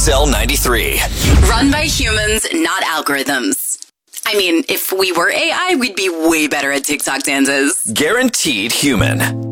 XL 93. Run by humans, not algorithms. I mean, if we were AI, we'd be way better at TikTok dances. Guaranteed human.